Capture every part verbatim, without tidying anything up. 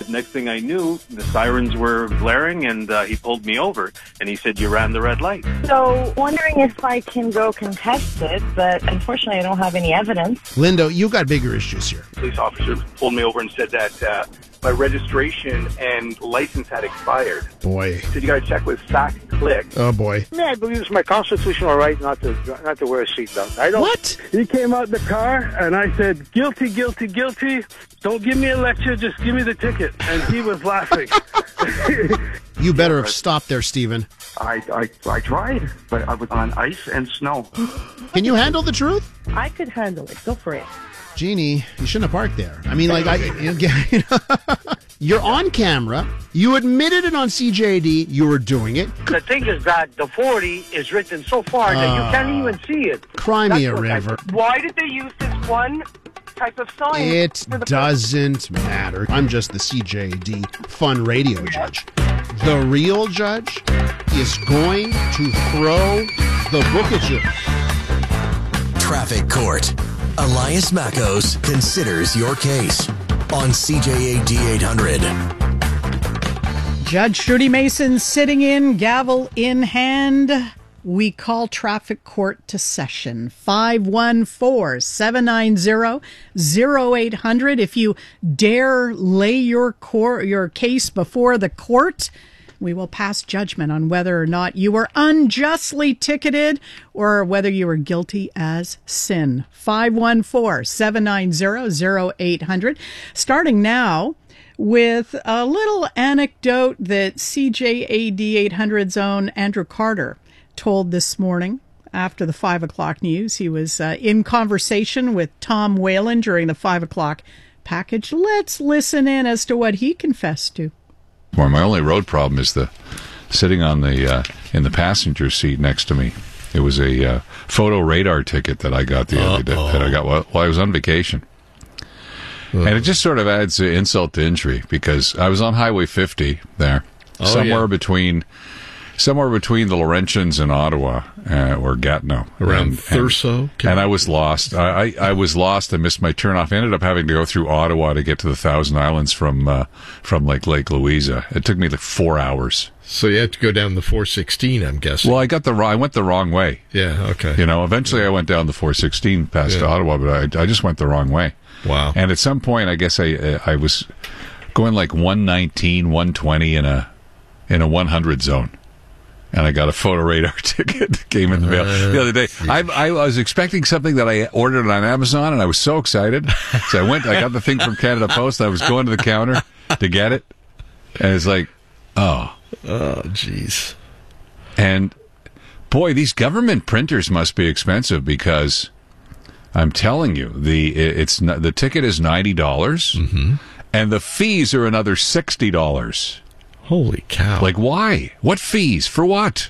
Next thing I knew, the sirens were blaring, and uh, he pulled me over. And he said, you ran the red light. So, wondering if I can go contest it, but unfortunately I don't have any evidence. Lindo, you got bigger issues here. Police officer pulled me over and said that uh, my registration and license had expired. Boy. Said you got to check with S A C Click. Oh, boy. Yeah, I believe it's my constitutional right not to not to wear a seatbelt. I don't. What? He came out the car, and I said, guilty, guilty, guilty. Don't give me a lecture, just give me the ticket. And he was laughing. You better have stopped there, Stephen. I, I, I tried, but I was on ice and snow. Can you handle the truth? I could handle it. Go for it. Jeannie, you shouldn't have parked there. I mean, like, I, you know, you're on camera. You admitted it on C J A D. You were doing it. The thing is that the forty is written so far that you can't even see it. Cry me a river. Why did they use this one type of sign? It doesn't matter. I'm just the C J A D fun radio judge. The real judge is going to throw the book at you. Traffic Court. Elias Mackos considers your case on C J A D eight hundred. Judge Trudy Mason sitting in, gavel in hand. We call traffic court to session. five one four, seven nine zero, zero eight hundred. If you dare lay your court, your case before the court, we will pass judgment on whether or not you were unjustly ticketed or whether you were guilty as sin. five one four, seven nine zero, zero eight hundred. Starting now with a little anecdote that C J A D eight hundred's own Andrew Carter told this morning after the five o'clock news. He was uh, in conversation with Tom Whalen during the five o'clock package. Let's listen in as to what he confessed to. Well, my only road problem is the sitting on the uh, in the passenger seat next to me. It was a uh, photo radar ticket that I got the Uh-oh. other day. That I got while, while I was on vacation, Uh-oh. and it just sort of adds insult to injury because I was on Highway fifty there, oh, somewhere yeah. between somewhere between the Laurentians and Ottawa uh, or Gatineau, around and, Thurso, and, and I was lost. I, I, I was lost. I missed my turnoff. I ended up having to go through Ottawa to get to the Thousand Islands from uh, from like Lake Louisa. It took me like four hours. So you had to go down the four sixteen, I'm guessing. Well, I got the I went the wrong way. Yeah, okay. You know, eventually I went down the four sixteen past yeah. Ottawa, but I I just went the wrong way. Wow. And at some point, I guess I I was going like one nineteen, one twenty in a in a one hundred zone. And I got a photo radar ticket that came in the mail the other day. I, I was expecting something that I ordered on Amazon, and I was so excited. So I went, I got the thing from Canada Post. I was going to the counter to get it. And it's like, oh. Oh, jeez. And, boy, these government printers must be expensive because I'm telling you, the it's the ticket is ninety dollars, mm-hmm. and the fees are another sixty dollars. Holy cow. Like, why? What fees? For what?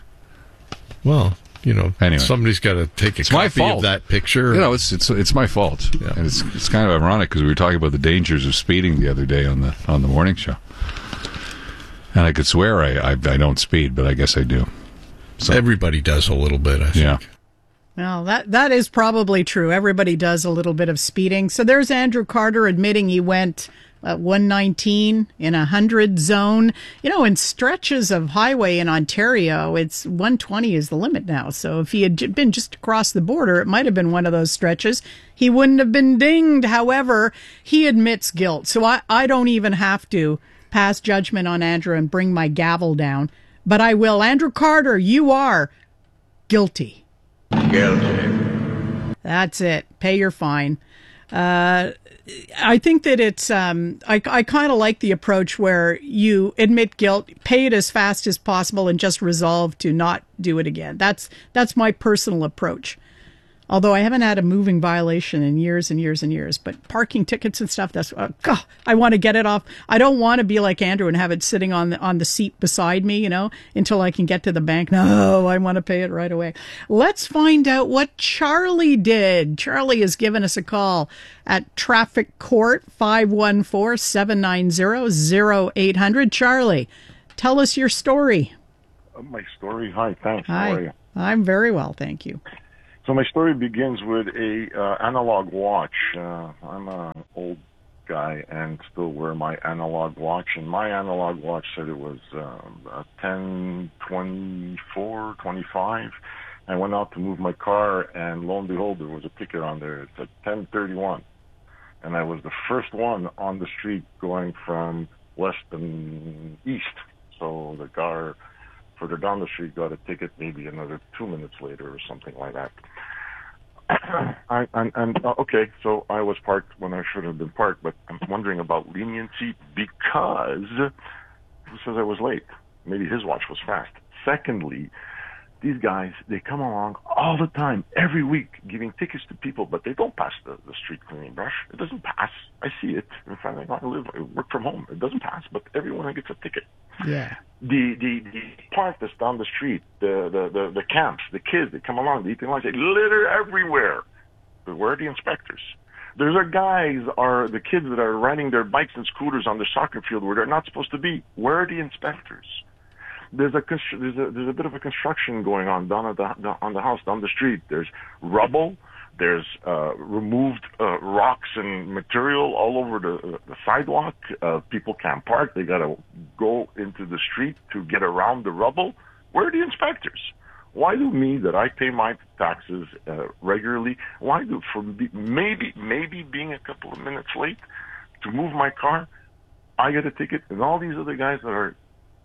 Well, you know, anyway, somebody's got to take a it's copy my fault. of that picture. You know, it's it's it's my fault. Yeah. And it's it's kind of ironic because we were talking about the dangers of speeding the other day on the on the morning show. And I could swear I I, I don't speed, but I guess I do. So, everybody does a little bit, I think. Yeah. Well, that that is probably true. Everybody does a little bit of speeding. So there's Andrew Carter admitting he went at one nineteen in a one hundred zone. You know, in stretches of highway in Ontario, it's one twenty is the limit now. So if he had been just across the border, it might have been one of those stretches. He wouldn't have been dinged. However, he admits guilt. So I, I don't even have to pass judgment on Andrew and bring my gavel down. But I will. Andrew Carter, you are guilty. Guilty. That's it. Pay your fine. Uh, I think that it's, um, I, I kind of like the approach where you admit guilt, pay it as fast as possible, and just resolve to not do it again. That's, that's my personal approach. Although I haven't had a moving violation in years and years and years, but parking tickets and stuff, that's, uh, God, I want to get it off. I don't want to be like Andrew and have it sitting on the, on the seat beside me, you know, until I can get to the bank. No, I want to pay it right away. Let's find out what Charlie did. Charlie has given us a call at Traffic Court, five one four, seven nine zero, zero eight hundred. Charlie, tell us your story. Uh, my story? Hi, thanks. Hi. How are you? I'm very well, thank you. So my story begins with a uh, analog watch. Uh, I'm a old guy and still wear my analog watch. And my analog watch said it was um, uh, ten twenty-four, twenty-five. I went out to move my car, and lo and behold, there was a ticket on there. It said ten thirty-one. And I was the first one on the street going from west and east. So the car further down the street got a ticket maybe another two minutes later or something like that. I, and, and uh, okay, so I was parked when I should have been parked, but I'm wondering about leniency because who says I was late? Maybe his watch was fast. Secondly, these guys, they come along all the time, every week, giving tickets to people, but they don't pass the, the street cleaning brush. It doesn't pass. I see it. In fact, I live, I work from home. It doesn't pass, but everyone gets a ticket. Yeah. The the the park that's down the street, the the the, the camps, the kids, they come along, they eat lunch, they litter everywhere. But where are the inspectors? There's our guys, are the kids that are riding their bikes and scooters on the soccer field where they're not supposed to be. Where are the inspectors? There's a there's a there's a bit of a construction going on down at the on the house down the street. There's rubble. There's uh, removed uh, rocks and material all over the, the sidewalk. Uh, people can't park. They got to go into the street to get around the rubble. Where are the inspectors? Why do me that I pay my taxes uh, regularly? Why do for maybe maybe being a couple of minutes late to move my car, I get a ticket, and all these other guys that are,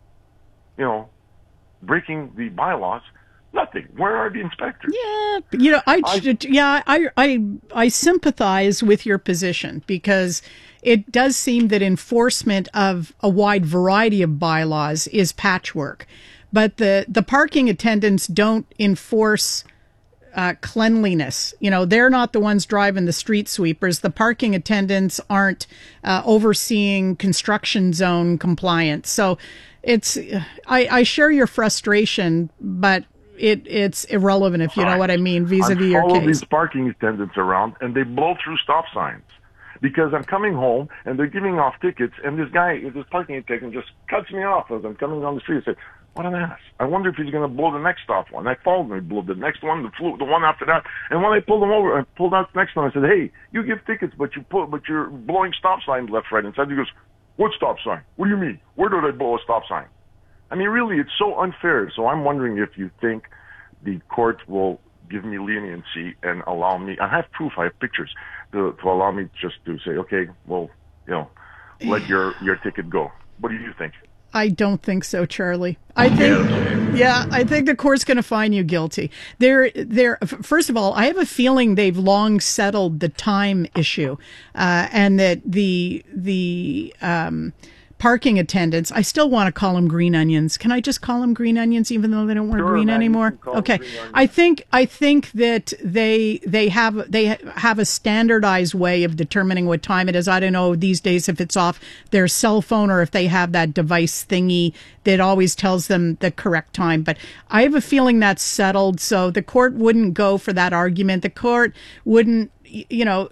you know, breaking the bylaws, nothing. Where are the inspectors? Yeah, you know, I, I yeah, I, I, I sympathize with your position because it does seem that enforcement of a wide variety of bylaws is patchwork, but the the parking attendants don't enforce uh, cleanliness. You know, they're not the ones driving the street sweepers. The parking attendants aren't uh, overseeing construction zone compliance. So it's I, I share your frustration, but it it's irrelevant if you know what I mean vis-a-vis your case. I follow these parking attendants around, and they blow through stop signs because I'm coming home and they're giving off tickets, and this guy, this parking attendant, just cuts me off as I'm coming down the street. I say, "What an ass! I wonder if he's going to blow the next stop one." I followed him, he blew the next one, the flew, the one after that, and when I pulled him over, I pulled out the next one. I said, "Hey, you give tickets, but you put, but you're blowing stop signs left, right, and center." He goes, "What stop sign? What do you mean? Where did I blow a stop sign?" I mean, really, it's so unfair. So I'm wondering if you think the court will give me leniency and allow me, I have proof, I have pictures, to, to allow me just to say, okay, well, you know, let your, your ticket go. What do you think? I don't think so, Charlie. I think, yeah, I think the court's going to find you guilty. There, there. First of all, I have a feeling they've long settled the time issue, uh, and that the the um, parking attendants, I still want to call them green onions. Can I just call them green onions, even though they don't wear sure, green man, anymore? Okay. I think I think that they they have they have a standardized way of determining what time it is. I don't know these days if it's off their cell phone or if they have that device thingy that always tells them the correct time. But I have a feeling that's settled. So the court wouldn't go for that argument. The court wouldn't, you know.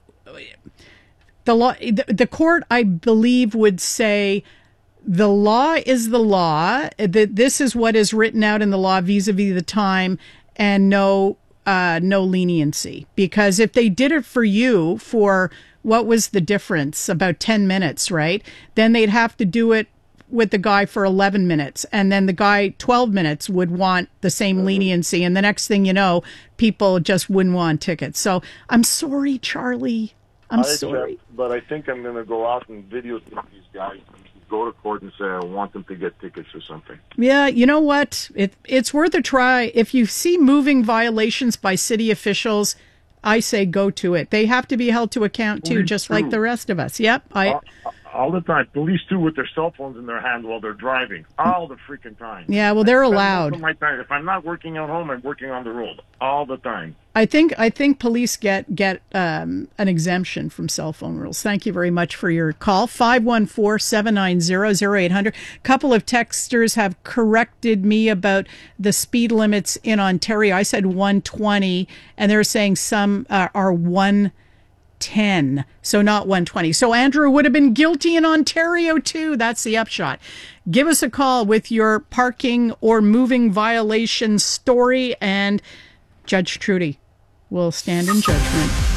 The law, the, the court, I believe, would say the law is the law, that this is what is written out in the law vis-a-vis the time, and no, uh, no leniency. Because if they did it for you for, what was the difference? About ten minutes, right? Then they'd have to do it with the guy for eleven minutes. And then the guy, twelve minutes, would want the same leniency. And the next thing you know, people just wouldn't want tickets. So I'm sorry, Charlie. I'm I sorry. Accept, but I think I'm going to go out and videotape these guys, go to court and say I want them to get tickets or something. Yeah, you know what? It, it's worth a try. If you see moving violations by city officials, I say go to it. They have to be held to account too, Police just too. like the rest of us. Yep. I. All, all the time. Police too, with their cell phones in their hand while they're driving. All the freaking time. Yeah, well, they're I spend allowed. most of my time. If I'm not working at home, I'm working on the road all the time. I think I think police get get um, an exemption from cell phone rules. Thank you very much for your call. five one four, seven nine zero, zero eight hundred. A couple of texters have corrected me about the speed limits in Ontario. I said one twenty, and they're saying some uh, are one ten, so not one twenty. So Andrew would have been guilty in Ontario too. That's the upshot. Give us a call with your parking or moving violation story, and Judge Trudy will stand in judgment.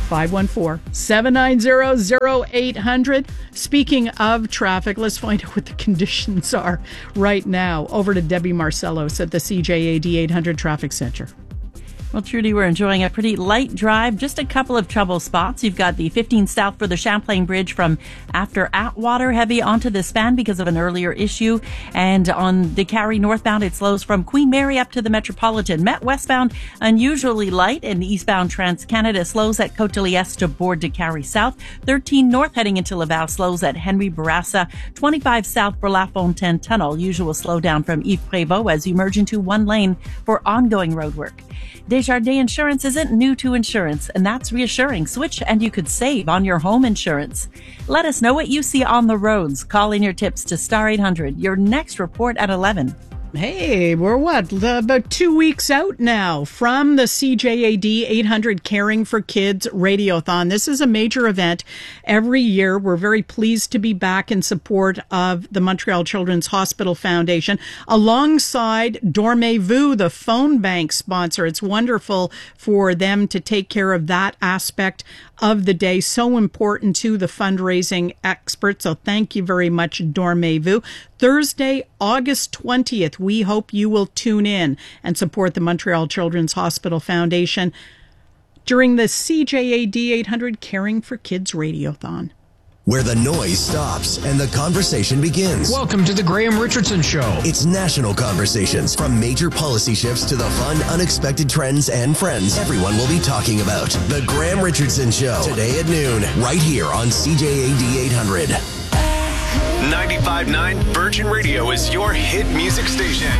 five one four, seven nine zero, zero eight hundred. Speaking of traffic, let's find out what the conditions are right now. Over to Debbie Marcellos at the C J A D eight hundred Traffic Center. Well, Trudy, we're enjoying a pretty light drive. Just a couple of trouble spots. You've got the fifteen south for the Champlain Bridge from after Atwater, heavy onto the span because of an earlier issue. And on the Carrie northbound, it slows from Queen Mary up to the Metropolitan. Met westbound, unusually light, and eastbound Trans-Canada slows at Côte de Liesse to board to Carrie south. thirteen north heading into Laval slows at Henry Bourassa. twenty-five south for La Fontaine Tunnel. Usual slowdown from Yves Prévost as you merge into one lane for ongoing road work. Desjardins Insurance isn't new to insurance, and that's reassuring. Switch and you could save on your home insurance. Let us know what you see on the roads. Call in your tips to star eight hundred. Your next report at eleven. Hey, we're what, about two weeks out now from the C J A D eight hundred Caring for Kids Radiothon. This is a major event every year. We're very pleased to be back in support of the Montreal Children's Hospital Foundation alongside Dormez-vous, the phone bank sponsor. It's wonderful for them to take care of that aspect of the day. So important to the fundraising experts. So thank you very much, Dormez-vous. Thursday, August twentieth, we hope you will tune in and support the Montreal Children's Hospital Foundation during the C J A D eight hundred Caring for Kids Radiothon. Where the noise stops and the conversation begins. Welcome to the Graham Richardson Show. It's national conversations, from major policy shifts to the fun, unexpected trends and friends everyone will be talking about. The Graham Richardson Show, today at noon, right here on C J A D eight hundred. ninety-five point nine Virgin Radio is your hit music station.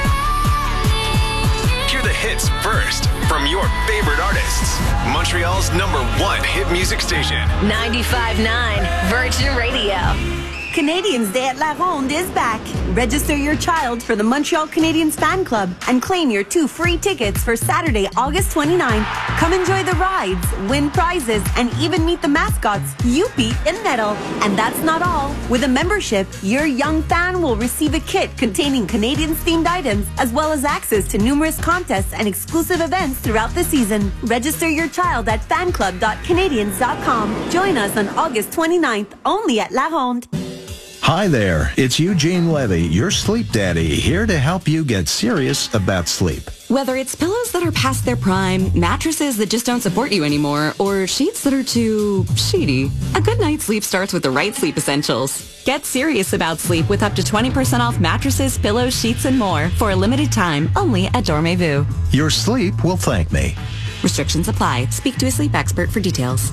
Hear the hits first from your favorite artists. Montreal's number one hit music station. ninety-five point nine Virgin Radio. Canadians Day at La Ronde is back. Register your child for the Montreal Canadiens Fan Club and claim your two free tickets for Saturday, August twenty-ninth. Come enjoy the rides, win prizes, and even meet the mascots, Youpi and Nettle. And that's not all. With a membership, your young fan will receive a kit containing Canadiens-themed items, as well as access to numerous contests and exclusive events throughout the season. Register your child at fan club dot canadiens dot com. Join us on August twenty-ninth, only at La Ronde. Hi there, it's Eugene Levy, your sleep daddy, here to help you get serious about sleep. Whether it's pillows that are past their prime, mattresses that just don't support you anymore, or sheets that are too sheety, a good night's sleep starts with the right sleep essentials. Get serious about sleep with up to twenty percent off mattresses, pillows, sheets, and more for a limited time only at Dormez-vous. Your sleep will thank me. Restrictions apply. Speak to a sleep expert for details.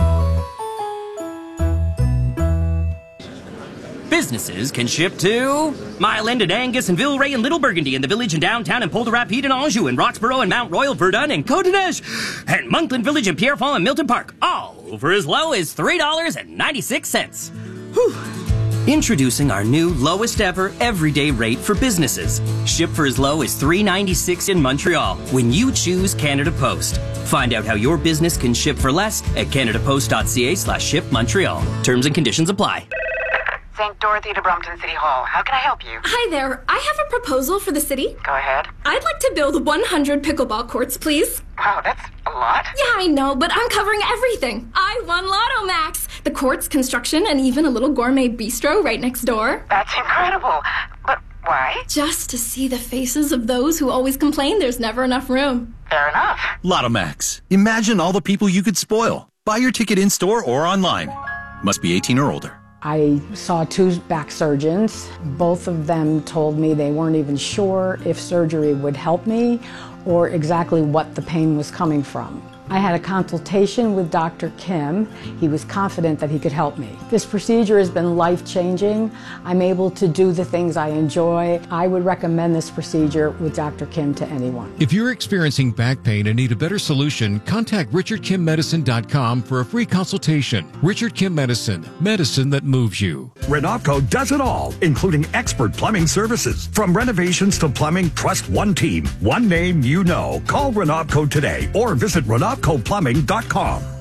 Businesses can ship to Mile End and Angus and Villeray and Little Burgundy and the Village and Downtown and Polder Rapide and Anjou and Roxborough and Mount Royal, Verdun and Côte-des-Neiges and Monkland Village and Pierrefonds and Milton Park, all for as low as three dollars and ninety-six cents. Whew. Introducing our new lowest ever everyday rate for businesses. Ship for as low as three dollars and ninety-six cents in Montreal when you choose Canada Post. Find out how your business can ship for less at canadapost.ca slash ship Montreal. Terms and conditions apply. Saint Dorothy to Brompton City Hall. How can I help you? Hi there. I have a proposal for the city. Go ahead. I'd like to build one hundred pickleball courts, please. Wow, that's a lot. Yeah, I know, but I'm covering everything. I won Lotto Max. The courts, construction, and even a little gourmet bistro right next door. That's incredible. But why? Just to see the faces of those who always complain there's never enough room. Fair enough. Lotto Max. Imagine all the people you could spoil. Buy your ticket in-store or online. Must be eighteen or older. I saw two back surgeons. Both of them told me they weren't even sure if surgery would help me or exactly what the pain was coming from. I had a consultation with Doctor Kim. He was confident that he could help me. This procedure has been life-changing. I'm able to do the things I enjoy. I would recommend this procedure with Doctor Kim to anyone. If you're experiencing back pain and need a better solution, contact richard kim medicine dot com for a free consultation. Richard Kim Medicine, medicine that moves you. Renopco does it all, including expert plumbing services. From renovations to plumbing, trust one team, one name you know. Call Renopco today or visit renopco plumbing dot com.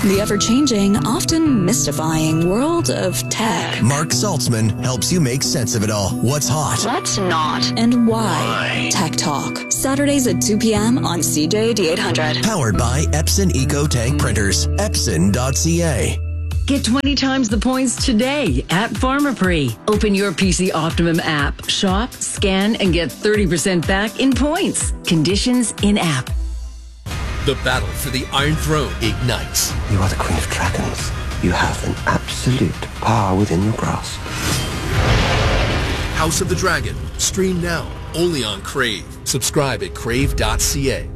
The ever-changing, often mystifying world of tech. Mark Saltzman helps you make sense of it all. What's hot? What's not? And why? why? Tech Talk. Saturdays at two p.m. on C J A D eight hundred. Powered by Epson Eco Tank Printers. Epson dot c a. Get twenty times the points today at Pharmaprix. Open your P C Optimum app, shop, scan, and get thirty percent back in points. Conditions in-app. The battle for the Iron Throne ignites. You are the Queen of Dragons. You have an absolute power within your grasp. House of the Dragon. Stream now. Only on Crave. Subscribe at crave dot c a.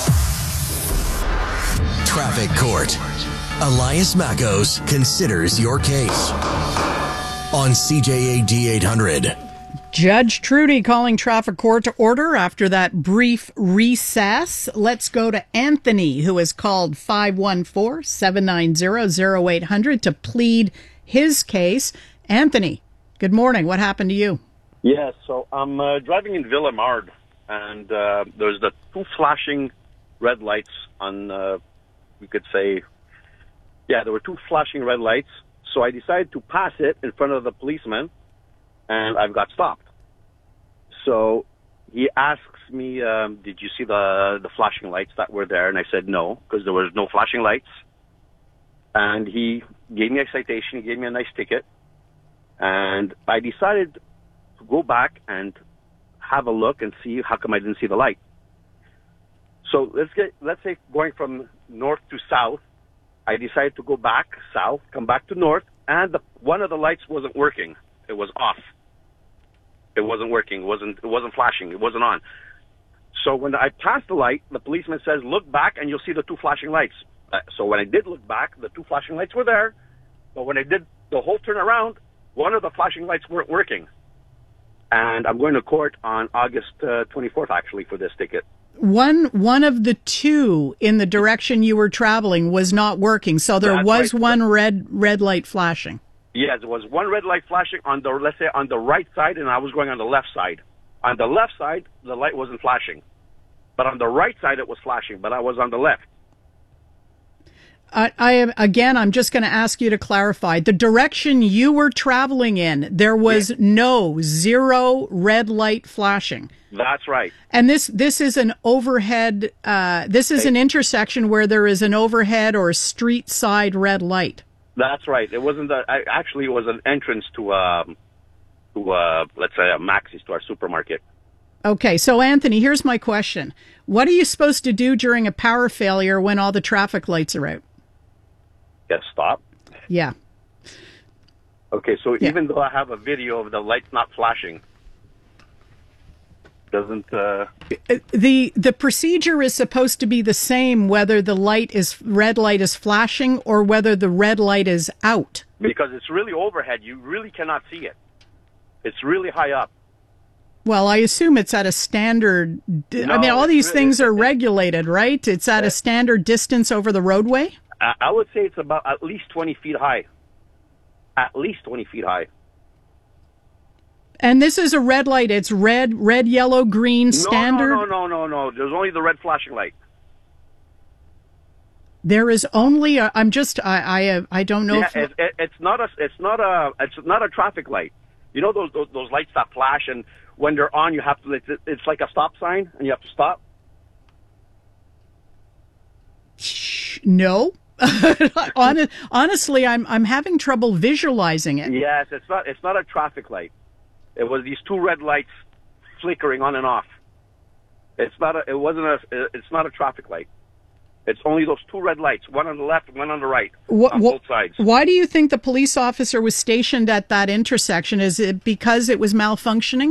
Traffic Court. Elias Mackos considers your case on C J A D eight hundred. Judge Trudy calling traffic court to order after that brief recess. Let's go to Anthony, who has called five one four, seven nine zero, zero eight hundred to plead his case. Anthony, good morning. What happened to you? Yeah, so I'm uh, driving in Villemard, and uh, there's the two flashing red lights on, uh, we could say, yeah, there were two flashing red lights. So I decided to pass it in front of the policeman, and I've got stopped. So he asks me, um, did you see the the flashing lights that were there? And I said no, because there was no flashing lights. And he gave me a citation, he gave me a nice ticket. And I decided to go back and have a look and see how come I didn't see the light. So let's get, let's say going from north to south, I decided to go back south, come back to north, and the, one of the lights wasn't working. It was off. It wasn't working. It wasn't, it wasn't flashing. It wasn't on. So when I passed the light, the policeman says, look back and you'll see the two flashing lights. Uh, so when I did look back, the two flashing lights were there. But when I did the whole turn around, one of the flashing lights weren't working. And I'm going to court on August uh, twenty-fourth, actually, for this ticket. One one of the two in the direction you were traveling was not working, so there That's was right. one red red light flashing. Yes, there was one red light flashing on the, let's say, on the right side, and I was going on the left side. On the left side, the light wasn't flashing. But on the right side, it was flashing, but I was on the left. I, I am again. I'm just going to ask you to clarify the direction you were traveling in. There was yes. no zero red light flashing. That's right. And this this is an overhead. Uh, this is an intersection where there is an overhead or street side red light. That's right. It wasn't. A, I, actually, it was an entrance to um, to uh, let's say a Maxis, to our supermarket. Okay, so Anthony, here's my question: what are you supposed to do during a power failure when all the traffic lights are out? Yes, stop. Yeah. Okay, so yeah. even though I have a video of the lights not flashing, doesn't uh... the the procedure is supposed to be the same whether the light is red light is flashing or whether the red light is out? Because it's really overhead, you really cannot see it. It's really high up. Well, I assume it's at a standard. No, I mean, all these really, things are regulated, right? It's at a standard distance over the roadway. I would say it's about at least twenty feet high. At least twenty feet high. And this is a red light. It's red, red, yellow, green, standard. No, no, no, no, no. There's only the red flashing light. There is only a. I'm just. I. I. I don't know. Yeah, if it, it, it's not a. It's not a. It's not a traffic light. You know those those, those lights that flash, and when they're on, you have to. It's, it's like a stop sign, and you have to stop. No. Honestly, I'm I'm having trouble visualizing it. Yes, it's not it's not a traffic light. It was these two red lights flickering on and off. It's not a it wasn't a it's not a traffic light. It's only those two red lights, one on the left, one on the right, what, on what, both sides. Why do you think the police officer was stationed at that intersection? Is it because it was malfunctioning?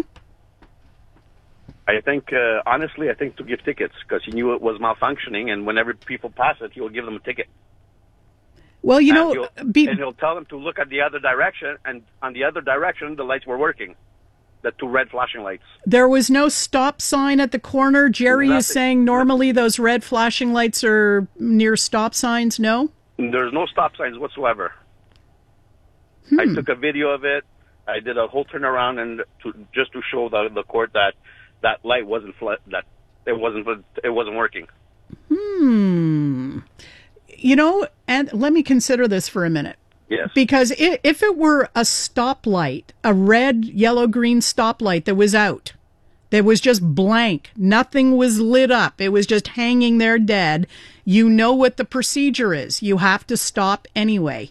I think, uh, honestly, I think to give tickets, because he knew it was malfunctioning, and whenever people pass it, he will give them a ticket. Well, you and know, he'll, be, and he'll tell them to look at the other direction, and on the other direction, the lights were working. The two red flashing lights. There was no stop sign at the corner. Jerry Nothing. is saying normally those red flashing lights are near stop signs. No? There's no stop signs whatsoever. Hmm. I took a video of it. I did a whole turnaround, and to, just to show the, the court that that light wasn't fl- that it wasn't it wasn't working. Hmm. You know, and let me consider this for a minute. Yes. Because if it were a stoplight, a red, yellow, green stoplight that was out, that was just blank, nothing was lit up, it was just hanging there dead, you know what the procedure is. You have to stop anyway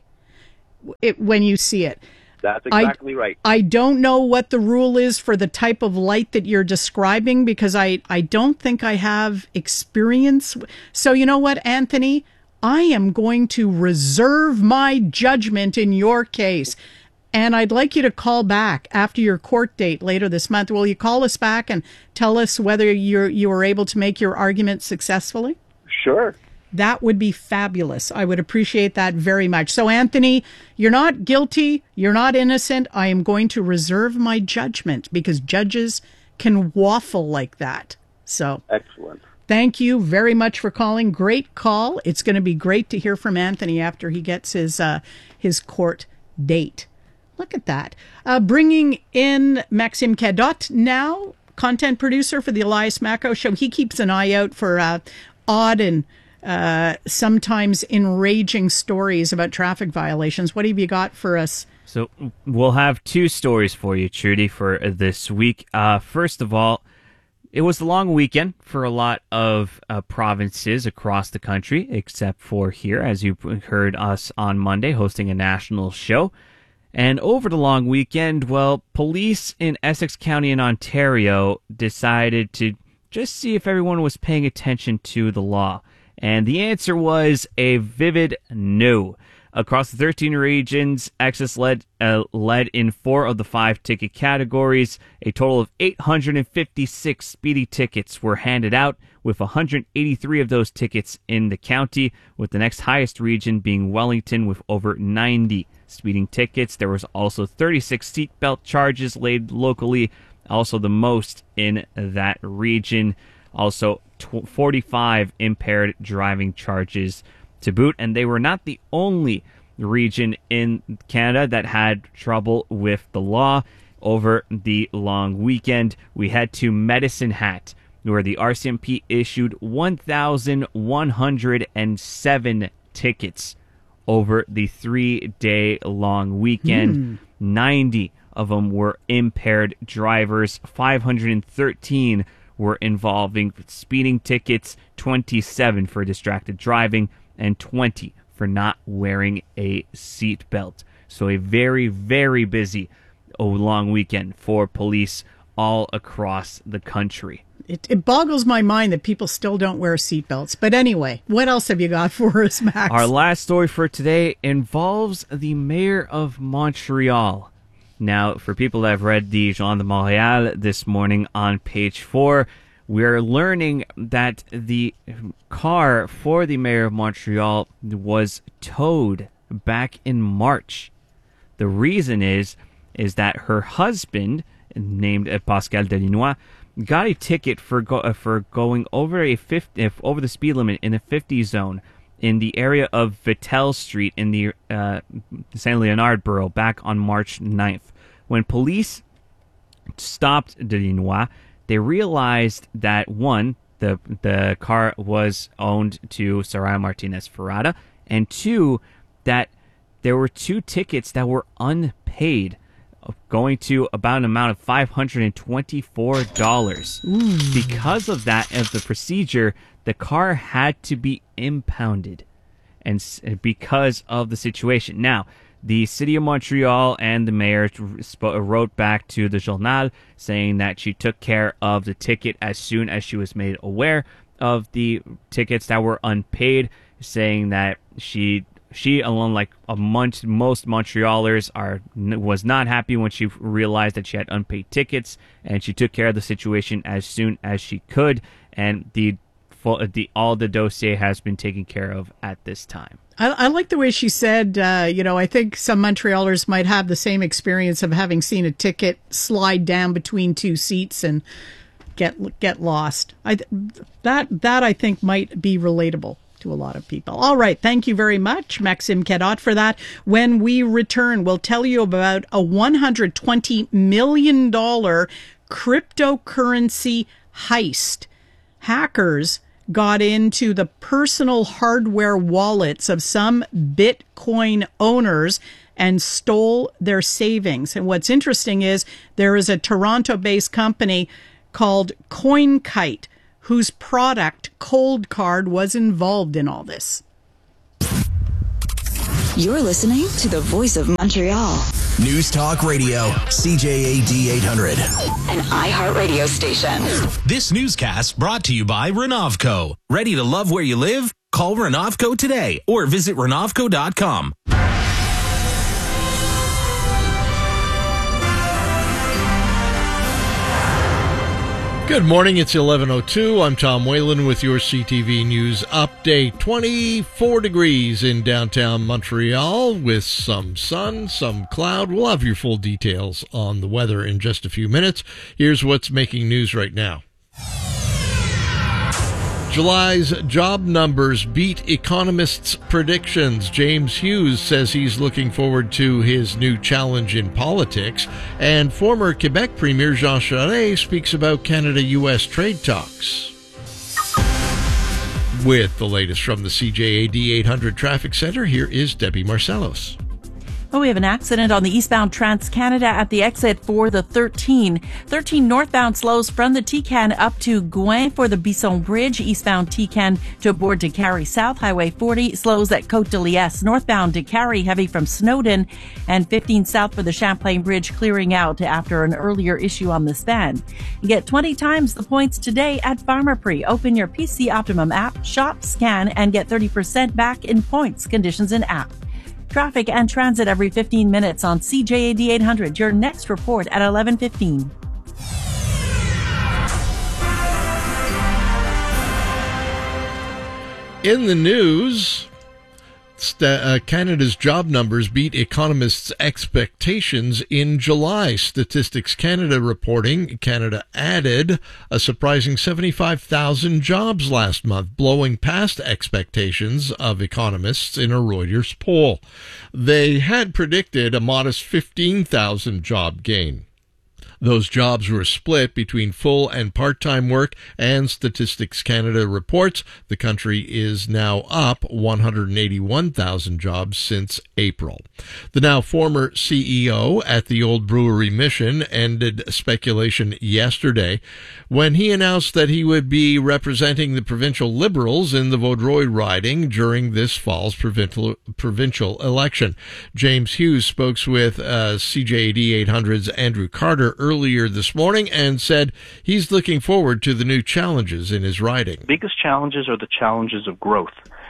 it, when you see it. That's exactly I, right. I don't know what the rule is for the type of light that you're describing because I, I don't think I have experience. So you know what, Anthony? I am going to reserve my judgment in your case. And I'd like you to call back after your court date later this month. Will you call us back and tell us whether you're, you were able to make your argument successfully? Sure. That would be fabulous. I would appreciate that very much. So, Anthony, you're not guilty. You're not innocent. I am going to reserve my judgment because judges can waffle like that. So, excellent. Thank you very much for calling. Great call. It's going to be great to hear from Anthony after he gets his uh, his court date. Look at that. Uh, bringing in Maxime Cadot now, content producer for the Elias Macco Show. He keeps an eye out for uh, odd and uh, sometimes enraging stories about traffic violations. What have you got for us? So we'll have two stories for you, Trudy, for this week. Uh, first of all, it was a long weekend for a lot of uh, provinces across the country, except for here, as you heard us on Monday hosting a national show. And over the long weekend, well, police in Essex County in Ontario decided to just see if everyone was paying attention to the law. And the answer was a vivid no. Across the thirteen regions, Access led, uh, led in four of the five ticket categories. A total of eight hundred fifty-six speeding tickets were handed out, with one hundred eighty-three of those tickets in the county, with the next highest region being Wellington with over ninety speeding tickets. There was also thirty-six seatbelt charges laid locally, also the most in that region. Also forty-five impaired driving charges to boot, and they were not the only region in Canada that had trouble with the law. Over the long weekend, we head to Medicine Hat, where the R C M P issued one thousand one hundred seven tickets over the three-day long weekend. Hmm. ninety of them were impaired drivers. five hundred thirteen were involving speeding tickets, twenty-seven for distracted driving, and twenty for not wearing a seat belt. So a very, very busy oh, long weekend for police all across the country. It, it boggles my mind that people still don't wear seatbelts. But anyway, what else have you got for us, Max? Our last story for today involves the mayor of Montreal. Now, for people that have read the Journal de Montréal this morning on page four, we're learning that the car for the mayor of Montreal was towed back in March. The reason is, is that her husband, named Pascal Delinois, got a ticket for go, uh, for going over a fifty, uh, over the speed limit in a fifty zone in the area of Vittel Street in the uh, Saint Leonard borough back on March ninth. When police stopped Delinois, they realized that, one, the the car was owned to Soraya Martinez Ferrada, and two, that there were two tickets that were unpaid, going to about an amount of five hundred twenty-four dollars. Ooh. Because of that, of the procedure, the car had to be impounded, and because of the situation. Now, the city of Montreal and the mayor wrote back to the Journal saying that she took care of the ticket as soon as she was made aware of the tickets that were unpaid, saying that she she alone, like a month, most Montrealers, are was not happy when she realized that she had unpaid tickets, and she took care of the situation as soon as she could, and the the all the dossier has been taken care of at this time. I, I like the way she said, uh, you know, I think some Montrealers might have the same experience of having seen a ticket slide down between two seats and get get lost. I that that I think might be relatable to a lot of people. All right, thank you very much, Maxime Cadot, for that. When we return, we'll tell you about a one hundred twenty million dollars cryptocurrency heist. Hackers got into the personal hardware wallets of some Bitcoin owners and stole their savings. And what's interesting is there is a Toronto-based company called CoinKite, whose product, Cold Card, was involved in all this. You're listening to the Voice of Montreal. News Talk Radio, C J A D eight hundred. An iHeartRadio station. This newscast brought to you by Renovco. Ready to love where you live? Call Renovco today or visit Renovco dot com. Good morning, it's eleven oh two. I'm Tom Whalen with your C T V News update. twenty-four degrees in downtown Montreal with some sun, some cloud. We'll have your full details on the weather in just a few minutes. Here's what's making news right now. July's job numbers beat economists' predictions. James Hughes says he's looking forward to his new challenge in politics. And former Quebec Premier Jean Charest speaks about Canada-U S trade talks. With the latest from the C J A D eight hundred Traffic Center, here is Debbie Marcellos. Well, we have an accident on the eastbound Trans-Canada at the exit for the thirteen. thirteen northbound slows from the T-Can up to Gouin for the Bisson Bridge. Eastbound T-Can to board to Carrie South. Highway forty slows at Côte de Liesse. Northbound to Carrie heavy from Snowden. And fifteen south for the Champlain Bridge clearing out after an earlier issue on the span. You get twenty times the points today at Pharmaprix. Open your P C Optimum app, shop, scan, and get thirty percent back in points, conditions, and app. Traffic and transit every fifteen minutes on C J A D eight hundred. Your next report at eleven fifteen. In the news, st- uh, Canada's job numbers beat economists' expectations in July. Statistics Canada reporting Canada added a surprising seventy-five thousand jobs last month, blowing past expectations of economists in a Reuters poll. They had predicted a modest fifteen thousand job gain. Those jobs were split between full and part-time work, and Statistics Canada reports the country is now up one hundred eighty-one thousand jobs since April. The now former C E O at the Old Brewery Mission ended speculation yesterday when he announced that he would be representing the provincial Liberals in the Vaudreuil riding during this fall's provincial provincial election. James Hughes spoke with uh, C J A D eight hundred's Andrew Carter earlier this morning and said he's looking forward to the new challenges in his riding. Biggest challenges are the challenges of growth.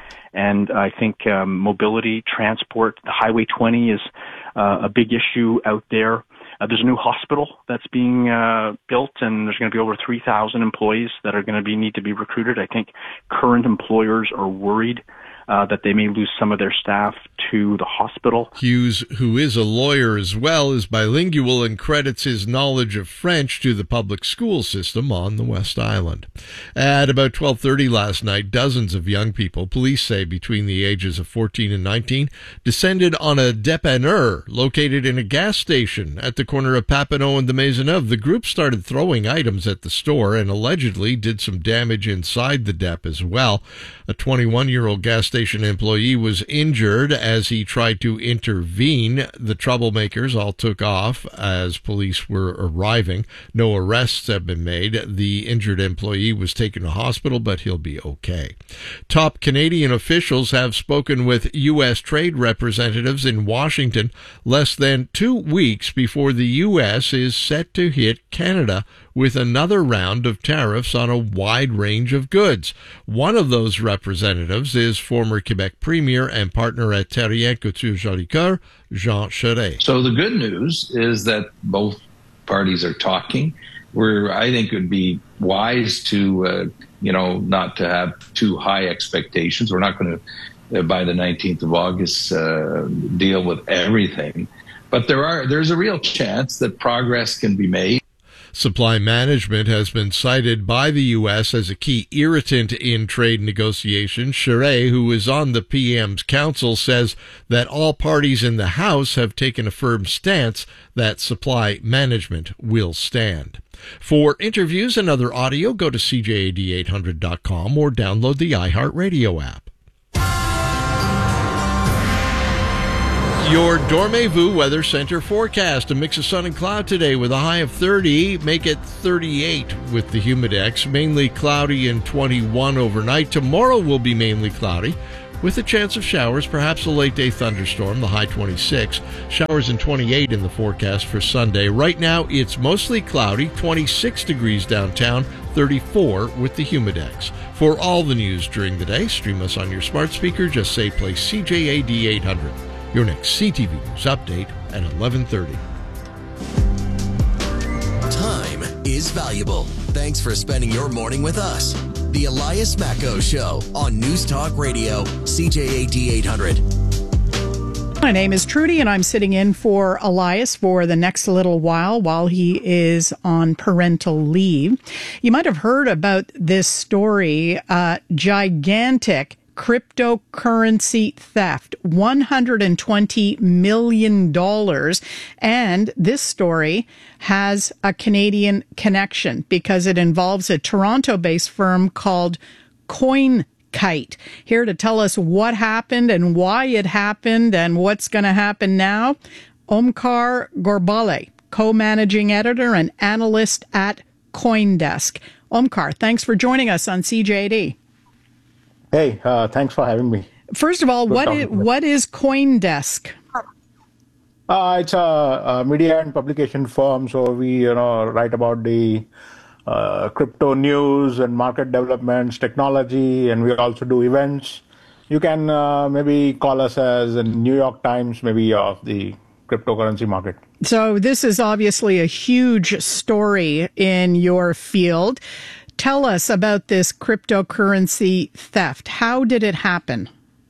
And I think um, mobility, transport, the Highway twenty is uh, a big issue out there. Uh, there's a new hospital that's being uh, built, and there's going to be over three thousand employees that are going to be need to be recruited. I think current employers are worried Uh, that they may lose some of their staff to the hospital. Hughes, who is a lawyer as well, is bilingual and credits his knowledge of French to the public school system on the West Island. At about twelve thirty last night, dozens of young people, police say between the ages of fourteen and nineteen, descended on a dépanneur located in a gas station at the corner of Papineau and the Maisonneuve. The group started throwing items at the store and allegedly did some damage inside the dep as well. A twenty-one-year-old gas station station employee was injured as he tried to intervene. The troublemakers all took off as police were arriving. No arrests have been made. The injured employee was taken to hospital, but he'll be okay. Top Canadian officials have spoken with U S trade representatives in Washington less than two weeks before the U S is set to hit Canada with another round of tariffs on a wide range of goods. One of those representatives is former Quebec Premier and partner at Terrien Couture Jolicoeur, Jean Charest. So the good news is that both parties are talking. Where I think it would be wise to, uh, you know, not to have too high expectations. We're not going to, uh, by the nineteenth of August, uh, deal with everything. But there are there's a real chance that progress can be made. Supply management has been cited by the U S as a key irritant in trade negotiations. Charest, who is on the P M's council, says that all parties in the House have taken a firm stance that supply management will stand. For interviews and other audio, go to C J A D eight hundred dot com or download the iHeartRadio app. Your Dormez-vous Weather Center forecast. A mix of sun and cloud today with a high of thirty. Make it thirty-eight with the Humidex. Mainly cloudy and twenty-one overnight. Tomorrow will be mainly cloudy with a chance of showers, perhaps a late-day thunderstorm, the high twenty-six. Showers and twenty-eight in the forecast for Sunday. Right now, it's mostly cloudy, twenty-six degrees downtown, thirty-four with the Humidex. For all the news during the day, stream us on your smart speaker. Just say play C J A D eight hundred. Your next C T V News update at eleven thirty. Time is valuable. Thanks for spending your morning with us. The Elias Macko Show on News Talk Radio, C J A D eight hundred. My name is Trudy, and I'm sitting in for Elias for the next little while while he is on parental leave. You might have heard about this story, uh, gigantic cryptocurrency theft, one hundred twenty million dollars. And this story has a Canadian connection because it involves a Toronto-based firm called CoinKite. Here to tell us what happened and why it happened and what's going to happen now, Omkar Gorbale, co-managing editor and analyst at CoinDesk. Omkar, thanks for joining us on C J A D. Hey, uh, thanks for having me. First of all, what is, what is CoinDesk? Uh, it's a, a media and publication firm, so we you know write about the uh, crypto news and market developments, technology, and we also do events. You can uh, maybe call us as a New York Times, maybe of the cryptocurrency market. So this is obviously a huge story in your field. Tell us about this cryptocurrency theft. How did it happen?